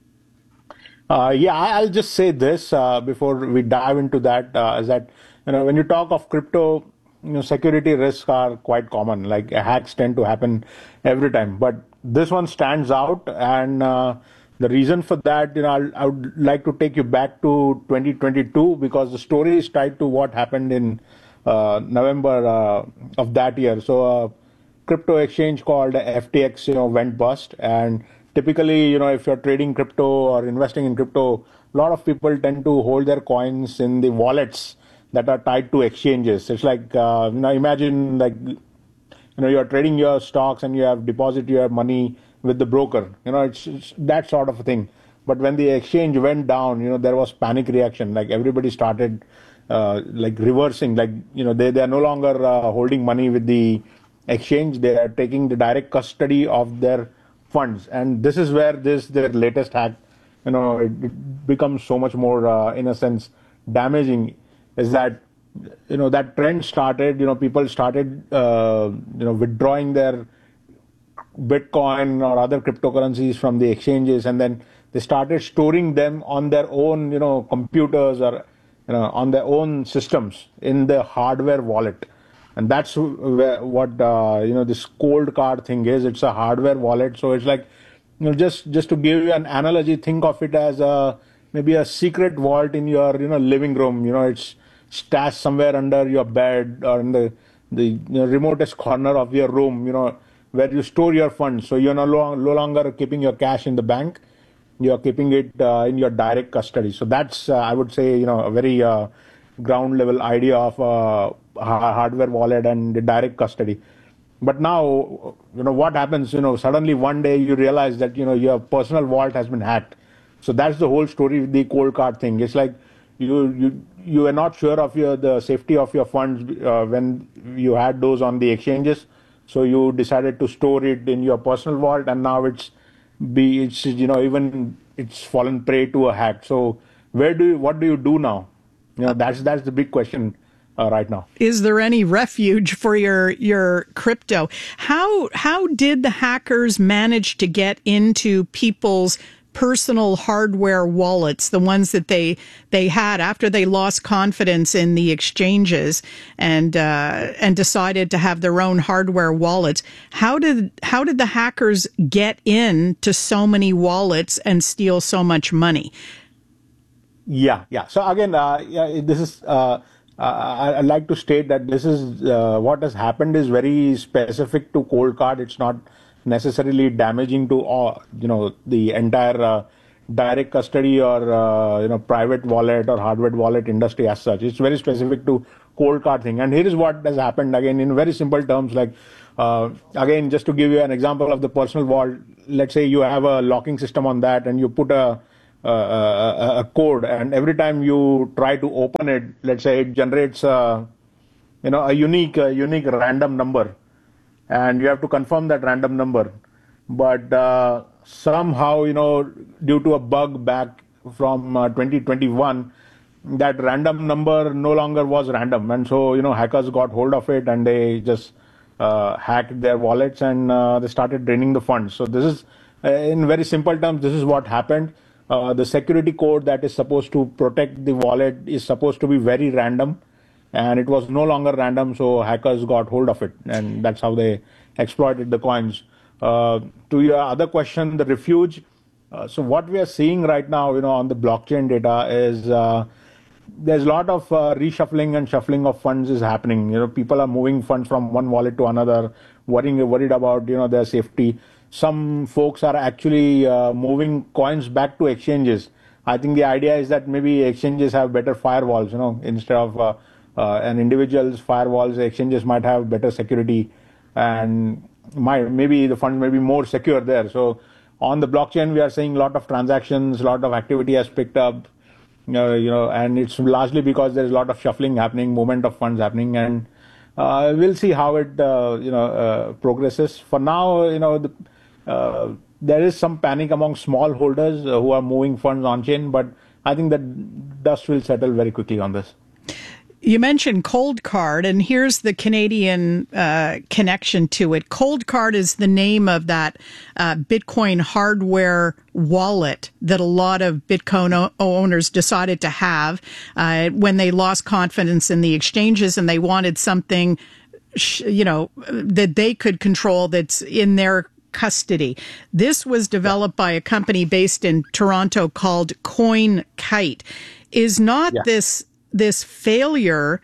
Uh, yeah, I'll just say this uh, before we dive into that, uh, is that, you know, when you talk of crypto, you know, security risks are quite common. Like hacks tend to happen every time. But this one stands out. And uh, the reason for that, you know, I'll, I would like to take you back to twenty twenty-two because the story is tied to what happened in uh, November uh, of that year. So, uh, crypto exchange called F T X, you know, went bust. And typically, you know, if you're trading crypto or investing in crypto, a lot of people tend to hold their coins in the wallets that are tied to exchanges. It's like, uh, you know, imagine like, you know, you're trading your stocks and you have deposited your money with the broker. You know, it's, it's that sort of a thing. But when the exchange went down, you know, there was panic reaction. Like everybody started uh, like reversing, like, you know, they, they are no longer uh, holding money with the exchange. They are taking the direct custody of their funds, and this is where this their latest hack, you know, it, it becomes so much more, uh, in a sense, damaging. Is that, you know, that trend started. You know, people started, uh, you know, withdrawing their Bitcoin or other cryptocurrencies from the exchanges, and then they started storing them on their own, you know, computers or, you know, on their own systems in the hardware wallet. And that's where, what, uh, you know, this cold card thing is. It's a hardware wallet. So it's like, you know, just, just to give you an analogy, think of it as a, maybe a secret vault in your, you know, living room. You know, it's stashed somewhere under your bed or in the, the you know, remotest corner of your room, you know, where you store your funds. So you're no, long, no longer keeping your cash in the bank. You're keeping it uh, in your direct custody. So that's, uh, I would say, you know, a very uh, ground level idea of uh, hardware wallet and the direct custody. But now, you know, what happens, you know, suddenly one day you realize that, you know, your personal vault has been hacked. So that's the whole story with the cold card thing. It's like you you you are not sure of your the safety of your funds uh, when you had those on the exchanges. So you decided to store it in your personal vault, and now it's be it's you know even it's fallen prey to a hack. So where do you, what do you do now? You know, that's that's the big question. Uh, right now, is there any refuge for your your crypto? How how did the hackers manage to get into people's personal hardware wallets, the ones that they they had after they lost confidence in the exchanges and uh, and decided to have their own hardware wallets. How did how did the hackers get in to so many wallets and steal so much money? Yeah, yeah. So again, uh, yeah, this is. Uh, uh, I'd like to state that this is uh, what has happened is very specific to Coldcard. It's not necessarily damaging to all, you know, the entire uh, direct custody or uh, you know private wallet or hardware wallet industry as such. It's very specific to Coldcard thing. And here is what has happened again in very simple terms. Like uh, again, just to give you an example of the personal vault. Let's say you have a locking system on that, and you put a a, a, a code, and every time you try to open it, let's say it generates a, you know a unique a unique random number. And you have to confirm that random number. But uh, somehow, you know, due to a bug back from uh, twenty twenty-one, that random number no longer was random. And so, you know, hackers got hold of it and they just uh, hacked their wallets and uh, they started draining the funds. So this is, uh, in very simple terms, this is what happened. Uh, the security code that is supposed to protect the wallet is supposed to be very random. And it was no longer random, so hackers got hold of it, and that's how they exploited the coins. Uh, to your other question, the refuge. Uh, so what we are seeing right now, you know, on the blockchain data is uh, there's a lot of uh, reshuffling and shuffling of funds is happening. You know, people are moving funds from one wallet to another, worrying worried about you know their safety. Some folks are actually uh, moving coins back to exchanges. I think the idea is that maybe exchanges have better firewalls, you know, instead of uh, Uh, and individuals, firewalls, exchanges might have better security, and might, maybe the funds may be more secure there. So on the blockchain, we are seeing a lot of transactions, a lot of activity has picked up, you know, you know, and it's largely because there's a lot of shuffling happening, movement of funds happening, and uh, we'll see how it, uh, you know, uh, progresses. For now, you know, the, uh, there is some panic among small holders uh, who are moving funds on chain, but I think that dust will settle very quickly on this. You mentioned Coldcard, and here's the Canadian uh, connection to it. Coldcard is the name of that uh, Bitcoin hardware wallet that a lot of Bitcoin o- owners decided to have uh, when they lost confidence in the exchanges and they wanted something, sh- you know, that they could control that's in their custody. This was developed by a company based in Toronto called CoinKite. Is not yeah. this... this failure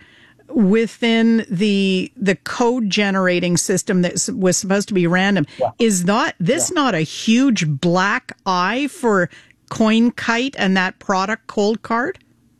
within the the code generating system that was supposed to be random, yeah. is not this yeah. not a huge black eye for CoinKite and that product Coldcard?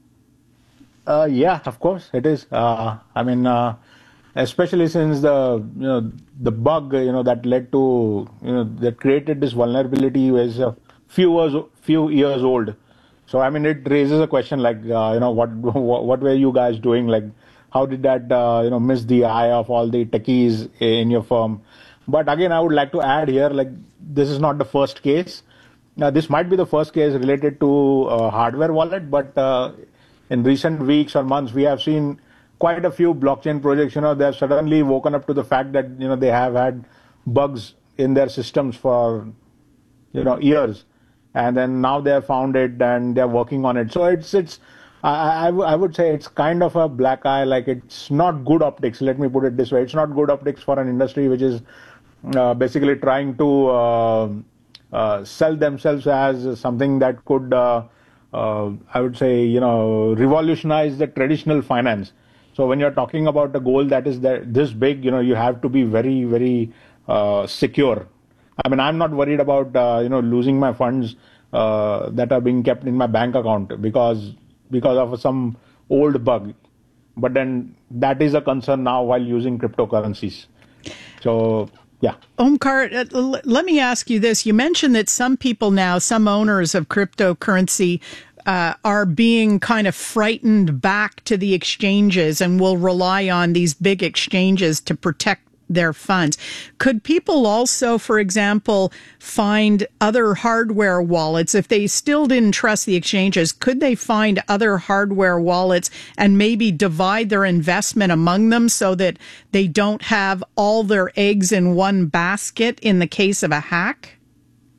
Uh, yeah, of course it is. Uh, I mean, uh, especially since the you know the bug you know that led to you know that created this vulnerability was a few years few years old. So, I mean, it raises a question like, uh, you know, what, what what were you guys doing? Like, how did that, uh, you know, miss the eye of all the techies in your firm? But again, I would like to add here, like, this is not the first case. Now, this might be the first case related to uh, hardware wallet, but uh, in recent weeks or months, we have seen quite a few blockchain projects, you know, they have suddenly woken up to the fact that, you know, they have had bugs in their systems for, you know, years. And then now they have found it and they're working on it. So it's, it's I, I, w- I would say it's kind of a black eye, like it's not good optics. Let me put it this way. It's not good optics for an industry which is uh, basically trying to uh, uh, sell themselves as something that could, uh, uh, I would say, you know, revolutionize the traditional finance. So when you're talking about a goal that is that this big, you know, you have to be very, very uh, secure. I mean, I'm not worried about, uh, you know, losing my funds uh, that are being kept in my bank account because because of some old bug. But then that is a concern now while using cryptocurrencies. So, yeah. Omkar, uh, l- let me ask you this. You mentioned that some people now, some owners of cryptocurrency uh, are being kind of frightened back to the exchanges and will rely on these big exchanges to protect their funds. Could people also, for example, find other hardware wallets if they still didn't trust the exchanges? Could they find other hardware wallets and maybe divide their investment among them so that they don't have all their eggs in one basket in the case of a hack?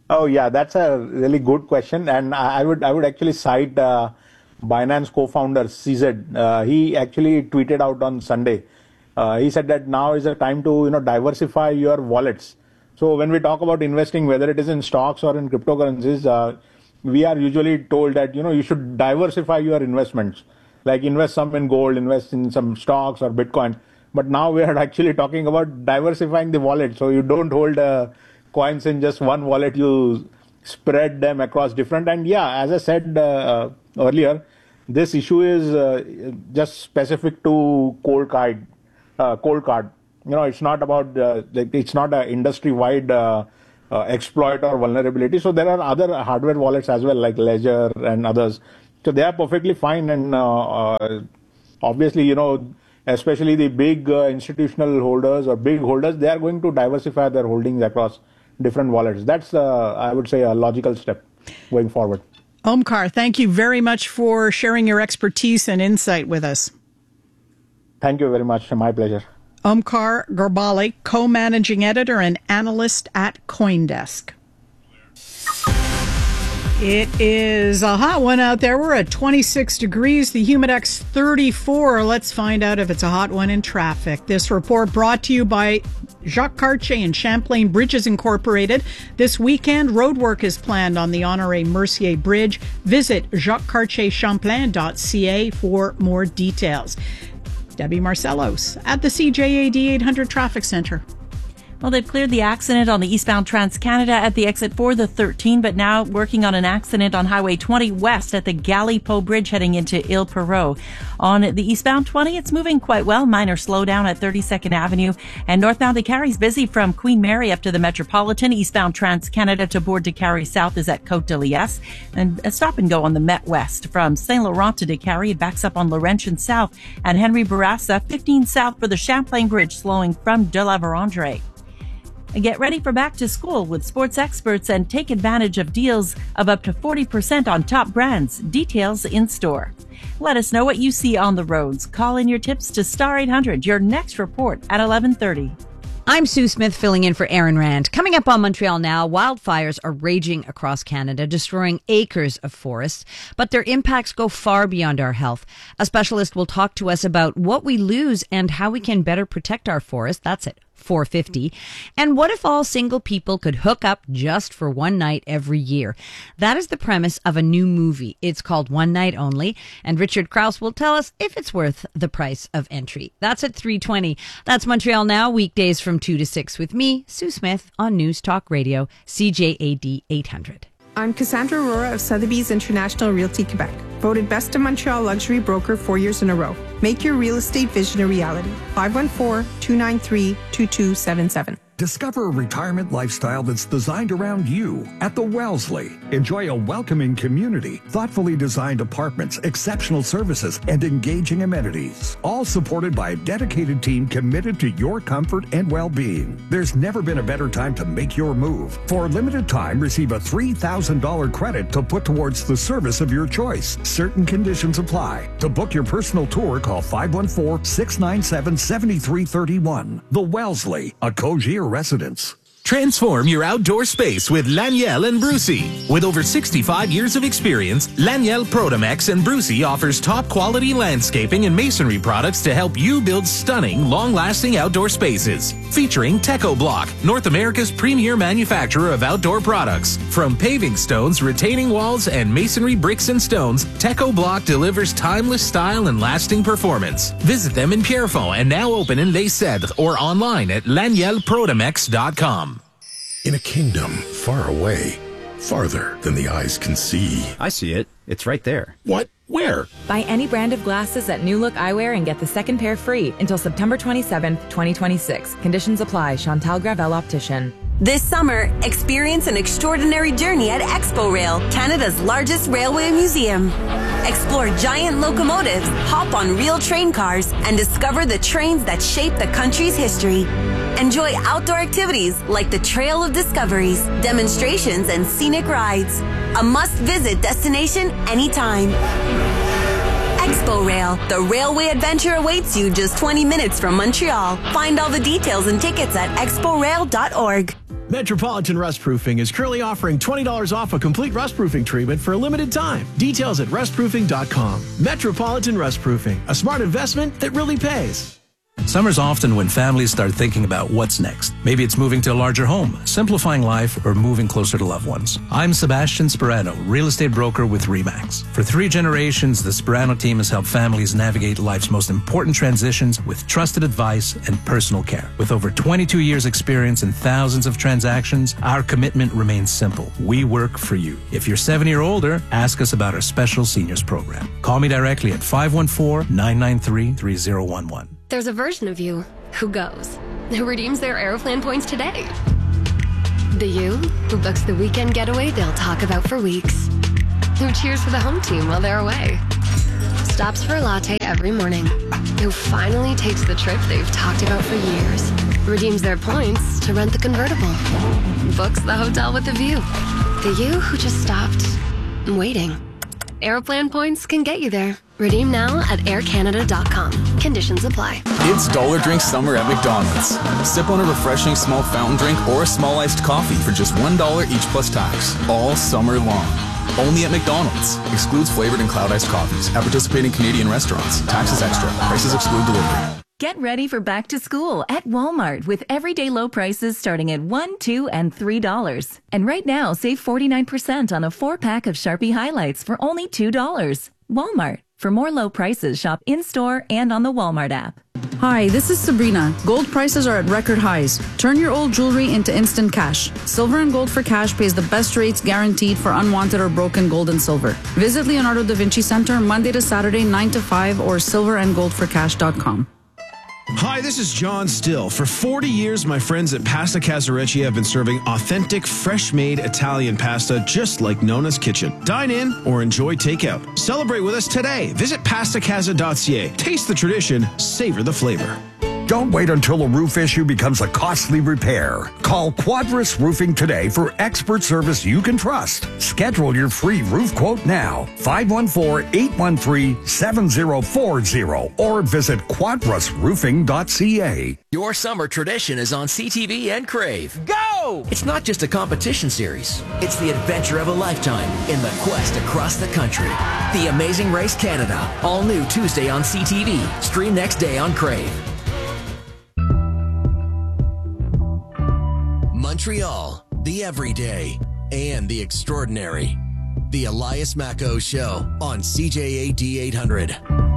Oh yeah, that's a really good question, and I would I would actually cite uh, Binance co-founder C Z. Uh, he actually tweeted out on Sunday. Uh, he said that now is the time to you know diversify your wallets. So when we talk about investing, whether it is in stocks or in cryptocurrencies, uh, we are usually told that you know you should diversify your investments, like invest some in gold, invest in some stocks or Bitcoin. But now we are actually talking about diversifying the wallet, so you don't hold uh, coins in just one wallet. You spread them across different. And yeah, as I said uh, earlier, this issue is uh, just specific to cold card. Uh, cold card. You know, it's not about uh, like it's not an industry-wide uh, uh, exploit or vulnerability. So there are other hardware wallets as well, like Ledger and others. So they are perfectly fine. And uh, uh, obviously, you know, especially the big uh, institutional holders or big holders, they are going to diversify their holdings across different wallets. That's, uh, I would say, a logical step going forward. Omkar, thank you very much for sharing your expertise and insight with us. Thank you very much. My pleasure. Omkar Garbali, co-managing editor and analyst at CoinDesk. It is a hot one out there. We're at twenty-six degrees, the Humidex thirty-four. Let's find out if it's a hot one in traffic. This report brought to you by Jacques Cartier and Champlain Bridges Incorporated. This weekend, roadwork is planned on the Honoré Mercier Bridge. Visit jacques cartier champlain dot c a for more details. Debbie Marcellos at the C J A D eight hundred Traffic Center. Well, they've cleared the accident on the eastbound Trans-Canada at the exit for the thirteen, but now working on an accident on Highway twenty west at the Gallipo Bridge heading into Ile Perrot. On the eastbound twenty, it's moving quite well. Minor slowdown at thirty-second Avenue. And northbound to Carrie's busy from Queen Mary up to the Metropolitan. Eastbound Trans-Canada to Board de Carrie South is at Côte de Liesse. And a stop and go on the Met West from Saint Laurent to de Carrie. It backs up on Laurentian South and Henry Bourassa. fifteen south for the Champlain Bridge, slowing from De La Vérendrye. And get ready for back to school with sports experts and take advantage of deals of up to forty percent on top brands. Details in store. Let us know what you see on the roads. Call in your tips to Star eight hundred. Your next report at eleven thirty. I'm Sue Smith filling in for Aaron Rand. Coming up on Montreal Now, wildfires are raging across Canada, destroying acres of forests, but their impacts go far beyond our health. A specialist will talk to us about what we lose and how we can better protect our forests. That's it. four fifty. And what if all single people could hook up just for one night every year? That is the premise of a new movie. It's called One Night Only, and Richard Krause will tell us if it's worth the price of entry. That's at three twenty. That's Montreal Now, weekdays from two to six with me, Sue Smith, on News Talk Radio, C J A D eight hundred. I'm Cassandra Aurora of Sotheby's International Realty Quebec, voted Best in Montreal Luxury Broker four years in a row. Make your real estate vision a reality. five one four, two nine three, two two seven seven. Discover a retirement lifestyle that's designed around you at the Wellesley. Enjoy a welcoming community, thoughtfully designed apartments, exceptional services, and engaging amenities. All supported by a dedicated team committed to your comfort and well-being. There's never been a better time to make your move. For a limited time, receive a three thousand dollars credit to put towards the service of your choice. Certain conditions apply. To book your personal tour, call five one four, six nine seven, seven three three one. The Wellesley, a Cogier residence. Transform your outdoor space with Laniel and Brucey. With over sixty-five years of experience, Laniel Protomex and Brucey offers top quality landscaping and masonry products to help you build stunning, long-lasting outdoor spaces. Featuring Teco Block, North America's premier manufacturer of outdoor products. From paving stones, retaining walls, and masonry bricks and stones, Teco Block delivers timeless style and lasting performance. Visit them in Pierrefonds and now open in Les Cèdres or online at laniel protomex dot com. In a kingdom far away, farther than the eyes can see. I see it. It's right there. What? Where? Buy any brand of glasses at New Look Eyewear and get the second pair free until September twenty-seventh, twenty twenty-six. Conditions apply. Chantal Gravel Optician. This summer, experience an extraordinary journey at Expo Rail, Canada's largest railway museum. Explore giant locomotives, hop on real train cars, and discover the trains that shape the country's history. Enjoy outdoor activities like the Trail of Discoveries, demonstrations, and scenic rides. A must-visit destination anytime. Expo Rail, the railway adventure awaits you just twenty minutes from Montreal. Find all the details and tickets at expo rail dot org. Metropolitan Rust Proofing is currently offering twenty dollars off a complete rust proofing treatment for a limited time. Details at rust proofing dot com. Metropolitan Rust Proofing, a smart investment that really pays. Summer's often when families start thinking about what's next. Maybe it's moving to a larger home, simplifying life, or moving closer to loved ones. I'm Sebastian Sperano, real estate broker with RE/MAX. For three generations, the Sperano team has helped families navigate life's most important transitions with trusted advice and personal care. With over twenty-two years experience and thousands of transactions, our commitment remains simple. We work for you. If you're seventy or older, ask us about our special seniors program. Call me directly at five one four, nine nine three, three zero one one. There's a version of you who goes, who redeems their Aeroplan points today. The you who books the weekend getaway they'll talk about for weeks. Who cheers for the home team while they're away. Stops for a latte every morning. Who finally takes the trip they've talked about for years. Redeems their points to rent the convertible. Books the hotel with a view. The you who just stopped waiting. Aeroplan points can get you there. Redeem now at air canada dot com. Conditions apply. It's Dollar Drink Summer at McDonald's. Sip on a refreshing small fountain drink or a small iced coffee for just one dollar each plus tax. All summer long. Only at McDonald's. Excludes flavored and cloud iced coffees. At participating Canadian restaurants. Taxes extra. Prices exclude delivery. Get ready for back to school at Walmart with everyday low prices starting at one, two, and three dollars. And right now, save forty-nine percent on a four-pack of Sharpie highlights for only two dollars. Walmart. For more low prices, shop in-store and on the Walmart app. Hi, this is Sabrina. Gold prices are at record highs. Turn your old jewelry into instant cash. Silver and Gold for Cash pays the best rates guaranteed for unwanted or broken gold and silver. Visit Leonardo da Vinci Center Monday to Saturday, nine to five, or silver and gold for cash dot com. Hi, this is John Still. For forty years, my friends at Pasta Casarecci have been serving authentic, fresh-made Italian pasta just like Nona's Kitchen. Dine in or enjoy takeout. Celebrate with us today. Visit pasta casa dot c a. Taste the tradition, savor the flavor. Don't wait until a roof issue becomes a costly repair. Call Quadris Roofing today for expert service you can trust. Schedule your free roof quote now. five one four, eight one three, seven zero four zero or visit quadris roofing dot c a. Your summer tradition is on C T V and Crave. Go! It's not just a competition series. It's the adventure of a lifetime in the quest across the country. The Amazing Race Canada. All new Tuesday on C T V. Stream next day on Crave. Montreal, the everyday and the extraordinary. The Elias Macco Show on C J A D eight hundred.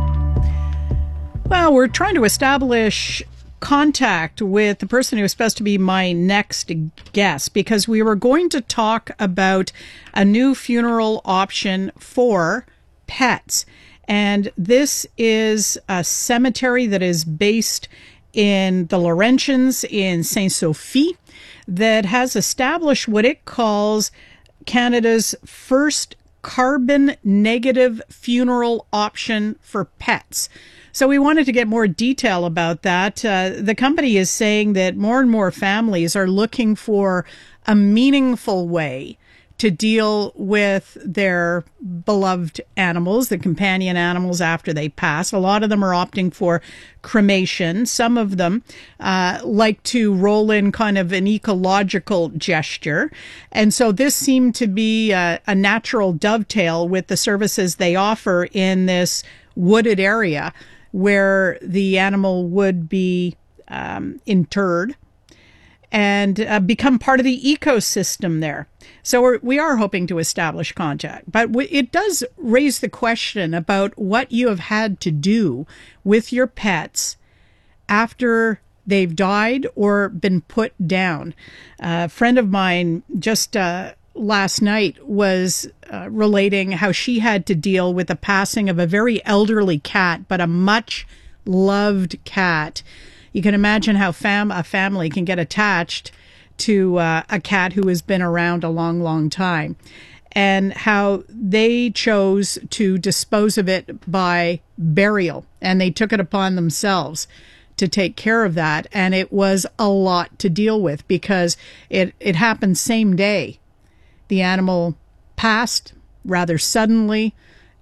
Well, we're trying to establish contact with the person who is supposed to be my next guest because we were going to talk about a new funeral option for pets. And this is a cemetery that is based in the Laurentians in Saint-Sophie that has established what it calls Canada's first carbon negative funeral option for pets. So we wanted to get more detail about that. Uh, the company is saying that more and more families are looking for a meaningful way to deal with their beloved animals, the companion animals after they pass. A lot of them are opting for cremation. Some of them uh, like to roll in kind of an ecological gesture. And so this seemed to be a, a natural dovetail with the services they offer in this wooded area where the animal would be um, interred and uh, become part of the ecosystem there. So we're, we are hoping to establish contact. But w- it does raise the question about what you have had to do with your pets after they've died or been put down. Uh, a friend of mine just uh, last night was uh, relating how she had to deal with the passing of a very elderly cat, but a much loved cat. You can imagine how fam- a family can get attached to uh, a cat who has been around a long, long time, and how they chose to dispose of it by burial, and they took it upon themselves to take care of that. And it was a lot to deal with because it, it happened same day. The animal passed rather suddenly,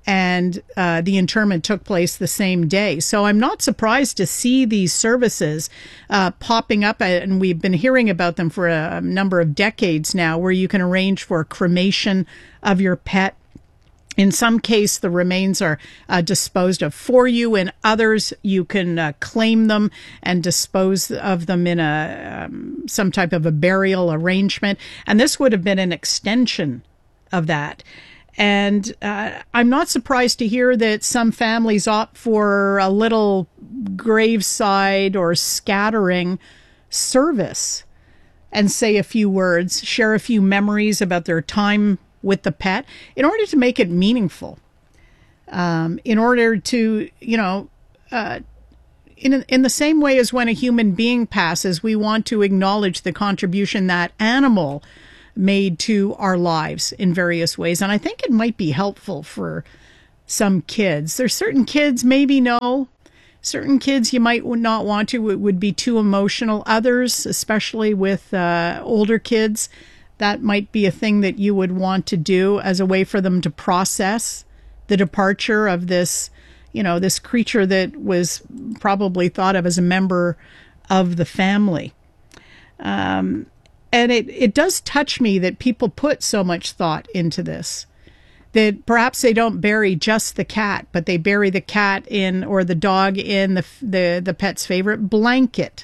and uh, the interment took place the same day. So I'm not surprised to see these services uh, popping up, and we've been hearing about them for a number of decades now, where you can arrange for cremation of your pet. In some case, the remains are uh, disposed of for you. In others, you can uh, claim them and dispose of them in a um, some type of a burial arrangement. And this would have been an extension of that. And uh, I'm not surprised to hear that some families opt for a little graveside or scattering service and say a few words, share a few memories about their time with the pet in order to make it meaningful. Um, in order to, you know, uh, in, in the same way as when a human being passes, we want to acknowledge the contribution that animal made to our lives in various ways. And I think it might be helpful for some kids. There's certain kids, maybe no. Certain kids you might not want to. It would be too emotional. Others, especially with uh, older kids, that might be a thing that you would want to do as a way for them to process the departure of this, you know, this creature that was probably thought of as a member of the family. Um, And it, it does touch me that people put so much thought into this, that perhaps they don't bury just the cat, but they bury the cat in, or the dog in the the, the pet's favorite blanket.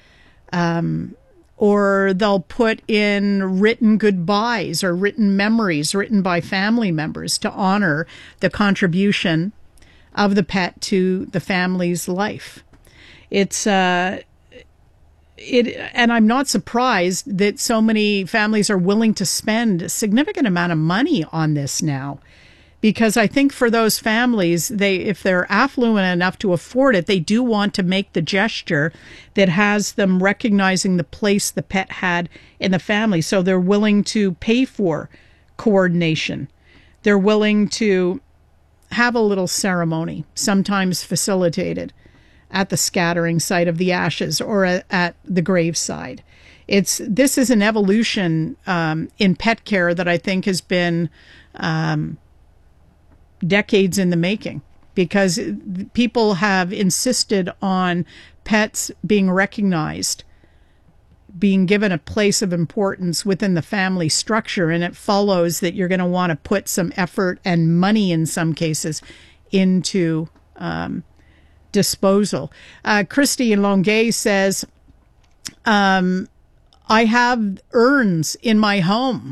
Um, or they'll put in written goodbyes or written memories written by family members to honor the contribution of the pet to the family's life. It's, uh, It, and I'm not surprised that so many families are willing to spend a significant amount of money on this now, because I think for those families, they, if they're affluent enough to afford it, they do want to make the gesture that has them recognizing the place the pet had in the family. So they're willing to pay for coordination. They're willing to have a little ceremony, sometimes facilitated at the scattering site of the ashes or at, at the graveside. It's this is an evolution um, in pet care that I think has been um, decades in the making, because people have insisted on pets being recognized, being given a place of importance within the family structure, and it follows that you're going to want to put some effort and money in some cases into um, disposal. Uh, Christy in Longueuil says, um, I have urns in my home.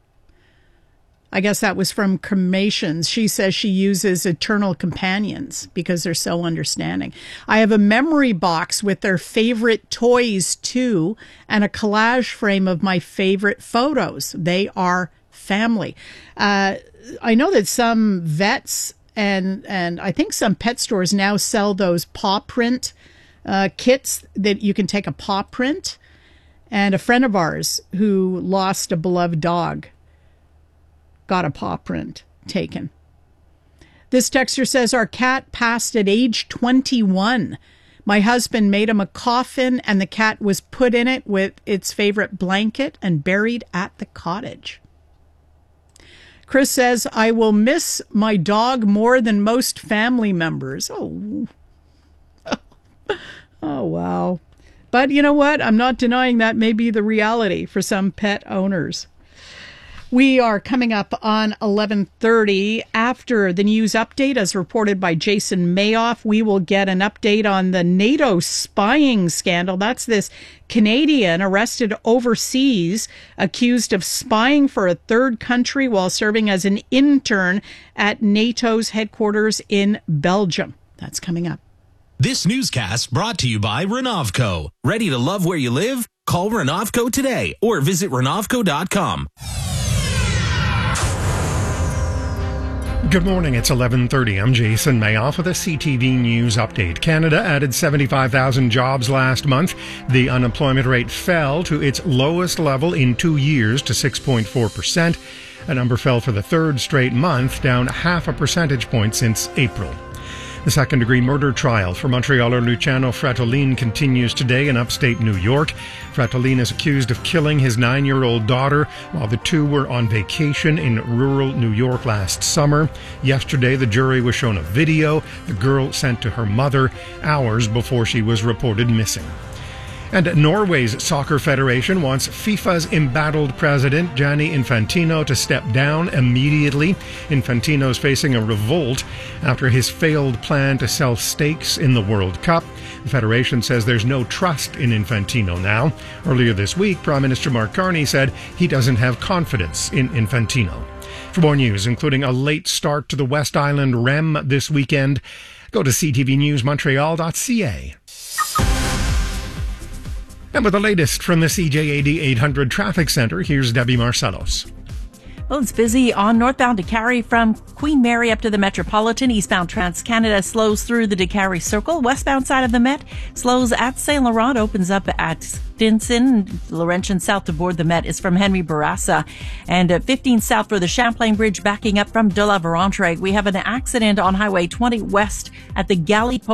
I guess that was from cremations. She says she uses eternal companions because they're so understanding. I have a memory box with their favorite toys too, and a collage frame of my favorite photos. They are family. Uh, I know that some vets And and I think some pet stores now sell those paw print uh, kits that you can take a paw print. And a friend of ours who lost a beloved dog got a paw print taken. This texter says, our cat passed at age twenty-one. My husband made him a coffin, and the cat was put in it with its favorite blanket and buried at the cottage. Chris says, I will miss my dog more than most family members. Oh, oh, wow. But you know what? I'm not denying that may be the reality for some pet owners. We are coming up on eleven thirty. After the news update, as reported by Jason Mayoff, we will get an update on the NATO spying scandal. That's this Canadian arrested overseas, accused of spying for a third country while serving as an intern at NATO's headquarters in Belgium. That's coming up. This newscast brought to you by Renovco. Ready to love where you live? Call Renovco today or visit Renovco dot com. Good morning, it's eleven thirty. I'm Jason Mayoff with a C T V News update. Canada added seventy-five thousand jobs last month. The unemployment rate fell to its lowest level in two years to six point four percent. A number fell for the third straight month, down half a percentage point since April. The second-degree murder trial for Montrealer Luciano Fratellin continues today in upstate New York. Fratellin is accused of killing his nine-year-old daughter while the two were on vacation in rural New York last summer. Yesterday, the jury was shown a video the girl sent to her mother hours before she was reported missing. And Norway's Soccer Federation wants FIFA's embattled president, Gianni Infantino, to step down immediately. Infantino's facing a revolt after his failed plan to sell stakes in the World Cup. The federation says there's no trust in Infantino now. Earlier this week, Prime Minister Mark Carney said he doesn't have confidence in Infantino. For more news, including a late start to the West Island R E M this weekend, go to c t v news montreal dot c a. And with the latest from the C J A D eight hundred Traffic Center, here's Debbie Marcelos. Well, it's busy on northbound Décarie from Queen Mary up to the Metropolitan. Eastbound Trans-Canada slows through the Décarie Circle. Westbound side of the Met slows at Saint Laurent, opens up at Stinson. Laurentian south to board the Met is from Henry Bourassa. And at fifteen south for the Champlain Bridge, backing up from de la Vérendrye. We have an accident on Highway twenty west at the Galley